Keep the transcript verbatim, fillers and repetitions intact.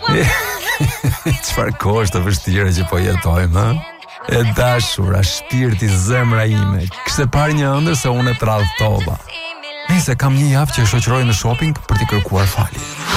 Çfarë kohë të vështira që po jetojmë, ha? E dashura, shpirti, zemra ime, kishte parë një ëndër se unë e tradhtova. Nëse kam një javë që e shoqëroj në shopping për t'i kërkuar falje.